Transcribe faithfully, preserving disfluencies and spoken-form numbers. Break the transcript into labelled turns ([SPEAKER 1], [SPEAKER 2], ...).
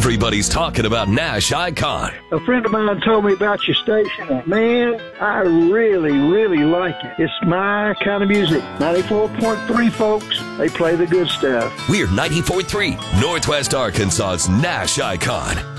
[SPEAKER 1] Everybody's talking about Nash Icon.
[SPEAKER 2] A friend of mine told me about your station, and man, I really, really like it. It's my kind of music. ninety-four point three, folks. They play the good stuff.
[SPEAKER 1] We're ninety-four point three, Northwest Arkansas's Nash Icon.